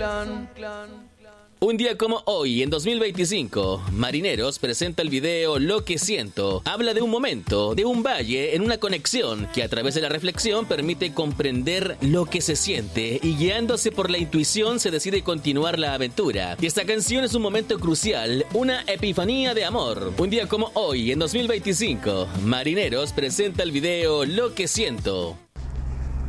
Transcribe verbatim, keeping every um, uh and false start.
Un día como hoy, en dos mil veinticinco, Marineros presenta el video Lo que siento. Habla de un momento, de un valle en una conexión que a través de la reflexión permite comprender lo que se siente y guiándose por la intuición se decide continuar la aventura. Y esta canción es un momento crucial, una epifanía de amor. Un día como hoy, en dos mil veinticinco, Marineros presenta el video Lo que siento.